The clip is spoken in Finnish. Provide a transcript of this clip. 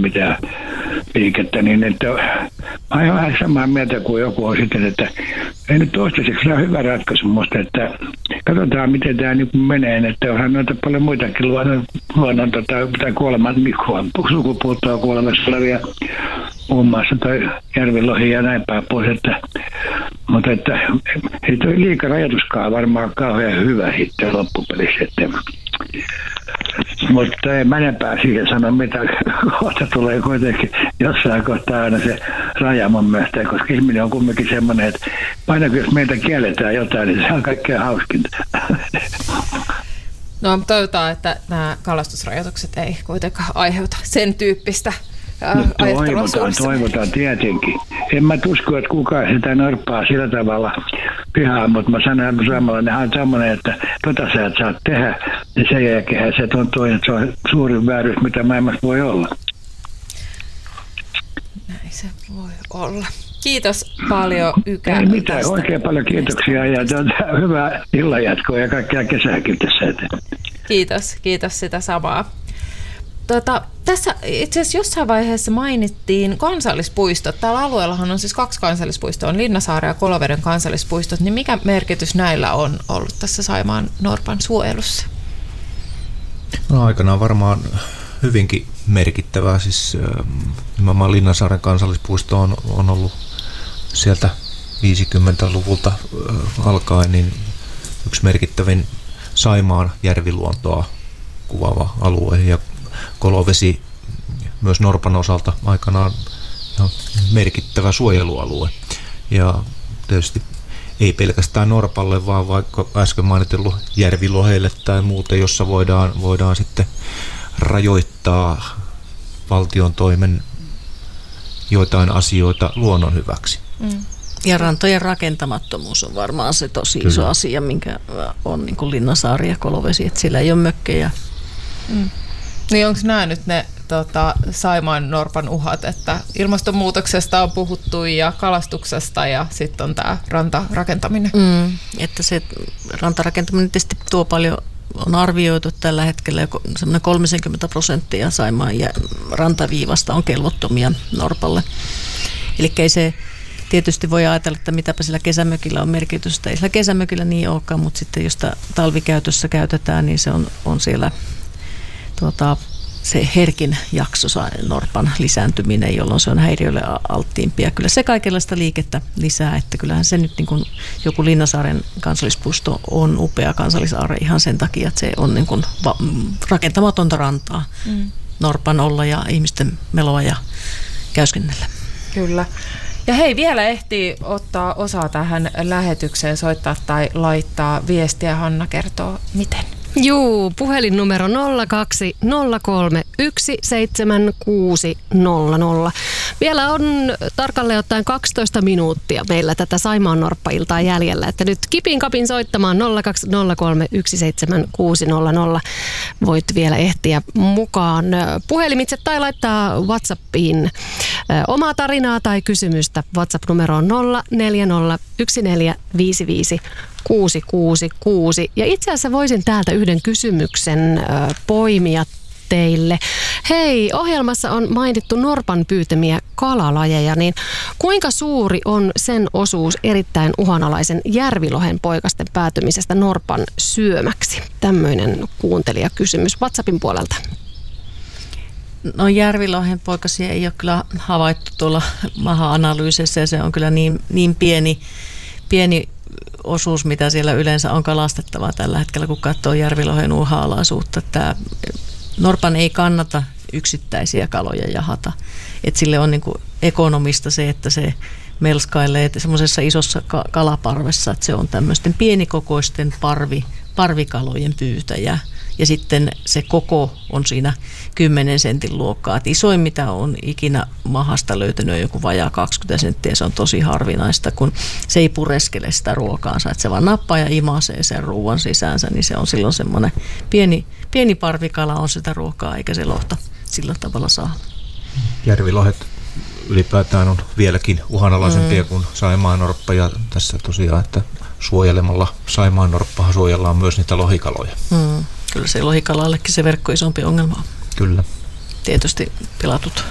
mitään liikettä, niin että mä olen vähän samaa mieltä kuin joku on sitten, että ei nyt toistaiseksi ole hyvä ratkaisu musta, että katsotaan miten tämä niin menee, että onhan noita paljon muitakin luonnon tai kuoleman sukupuuttoa kuolemassa olevia muun muassa toi järvilohi ja näin päin pois, mutta että ei toi liikarajoituskaan varmaan kauhean hyvä sitten loppupelissä, että mutta ei mä enempää siihen sano, mitä kohta tulee kuitenkin jossain kohtaa aina se raja mun mielestä, koska ihminen on kumminkin semmoinen, että aina jos meiltä kielletään jotain, niin se on kaikkein hauskinta. No toivotaan, että nämä kalastusrajoitukset ei kuitenkaan aiheuta sen tyyppistä ajattelua Suomessa. Toivotaan tietenkin. En mä usko, että kukaan sitä norppaa sillä tavalla pihaa, mutta mä sanon, että suomalainenhan on semmoinen, että sä et saa tehdä, ja sen jälkeen se tuntuu, että se on suurin vääryys, mitä maailmassa voi olla. Näin se voi olla. Kiitos paljon, Ykä. Ei mitään, tästä. Oikein paljon kiitoksia ja hyvää illanjatkoa ja kaikkea kesääkin tässä. Kiitos sitä samaa. Tässä itse asiassa jossain vaiheessa mainittiin kansallispuistot. Tällä alueellahan on siis 2 kansallispuistoa, on Linnasaaren ja Koloveden kansallispuistot. Niin mikä merkitys näillä on ollut tässä Saimaan norpan suojelussa? No aikanaan varmaan hyvinkin merkittävää. Siis nimenomaan Linnasaaren kansallispuisto on ollut sieltä 50-luvulta alkaen niin yksi merkittävin Saimaan järviluontoa kuvaava alue, ja Kolovesi myös norpan osalta aikanaan merkittävä suojelualue. Ja tietysti ei pelkästään norpalle, vaan vaikka äsken mainitellut järviloheille tai muuten, jossa voidaan sitten rajoittaa valtion toimen joitain asioita luonnon hyväksi. Ja rantojen rakentamattomuus on varmaan se tosi iso asia, minkä on niin kuin Linnasaari ja Kolovesi, että siellä ei ole mökkejä. Niin onko nämä nyt ne Saimaan norpan uhat, että ilmastonmuutoksesta on puhuttu ja kalastuksesta ja sitten on tämä rantarakentaminen? Että se rantarakentaminen tietysti tuo paljon, on arvioitu tällä hetkellä semmoinen 30% Saimaan rantaviivasta on kelvottomia norpalle. Eli ei se tietysti voi ajatella, että mitäpä sillä kesämökillä on merkitystä. Ei sillä kesämökillä niin olekaan, mutta sitten jos talvikäytössä käytetään, niin se on siellä se herkin jakso norpan lisääntyminen, jolloin se on häiriölle alttiimpia. Kyllä se kaikenlaista liikettä lisää, että kyllähän se nyt niin kuin joku Linnasaaren kansallispuisto on upea kansallisaarre ihan sen takia, että se on niin kuin rakentamatonta rantaa norpan olla ja ihmisten meloa ja käyskennellä. Kyllä. Ja hei, vielä ehtii ottaa osaa tähän lähetykseen, soittaa tai laittaa viestiä. Hanna kertoo, miten. Juu, puhelinnumero 0203 17600. Vielä on tarkalleen ottaen 12 minuuttia meillä tätä Saimaan norppailtaa jäljellä, että nyt kipin kapin soittamaan 0203 17600. Voit vielä ehtiä mukaan puhelimitse tai laittaa WhatsAppiin omaa tarinaa tai kysymystä. WhatsApp-numero on 0401455666. Ja itse asiassa voisin täältä yhden kysymyksen poimia teille. Hei, ohjelmassa on mainittu norpan pyytämiä kalalajeja, niin kuinka suuri on sen osuus erittäin uhanalaisen järvilohen poikasten päätymisestä norpan syömäksi? Tämmöinen kuuntelijakysymys WhatsAppin puolelta. No järvilohen poikasia ei ole kyllä havaittu tuolla maha-analyysissä ja se on kyllä niin pieni osuus, mitä siellä yleensä on kalastettavaa tällä hetkellä, kun katsoo järvilohen uhanalaisuutta. Tämä norpan ei kannata yksittäisiä kaloja jahata. Et sille on niin kuin ekonomista se, että se melskailee semmoisessa isossa kalaparvessa, että se on tämmöisten pienikokoisten parvikalojen pyytäjä. Ja sitten se koko on siinä 10 sentin luokkaa. Et isoin, mitä on ikinä mahasta löytänyt, on joku vajaa 20 senttiä. Se on tosi harvinaista, kun se ei pureskele sitä ruokaansa. Että se vaan nappaa ja imasee sen ruoan sisäänsä, niin se on silloin semmoinen pieni parvikala on sitä ruokaa, eikä se lohta sillä tavalla saa. Järvilohet ylipäätään on vieläkin uhanalaisempia kuin saimaannorppa, ja tässä tosiaan, että suojelemalla saimaannorppahan suojellaan myös niitä lohikaloja. Kyllä se lohikalallekin se verkko isompi ongelma on. Kyllä. Tietysti pilatut